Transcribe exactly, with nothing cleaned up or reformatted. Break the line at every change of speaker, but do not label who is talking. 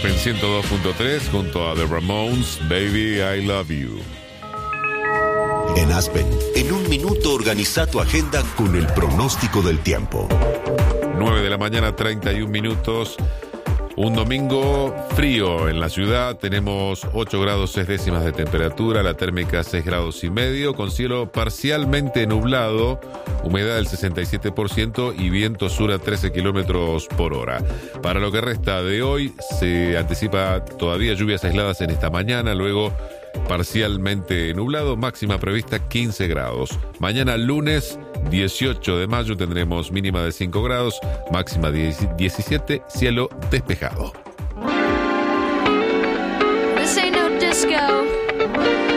Aspen ciento dos punto tres junto a The Ramones, Baby I Love You.
En Aspen, en un minuto organiza tu agenda con el pronóstico del tiempo.
nueve de la mañana, treinta y un minutos. Un domingo frío en la ciudad, tenemos ocho grados seis décimas de temperatura, la térmica seis grados y medio, con cielo parcialmente nublado, humedad del sesenta y siete por ciento y viento sur a trece kilómetros por hora. Para lo que resta de hoy, se anticipa todavía lluvias aisladas en esta mañana, luego parcialmente nublado, máxima prevista quince grados. Mañana lunes dieciocho de mayo tendremos mínima de cinco grados, máxima diecisiete, cielo despejado.
This ain't no disco.